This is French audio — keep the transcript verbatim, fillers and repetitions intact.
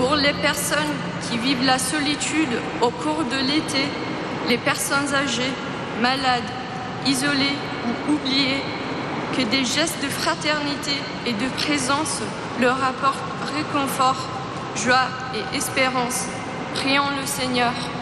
Pour les personnes qui vivent la solitude au cours de l'été, les personnes âgées, malades, isolées ou oubliées, que des gestes de fraternité et de présence leur apportent réconfort, joie et espérance. Prions le Seigneur.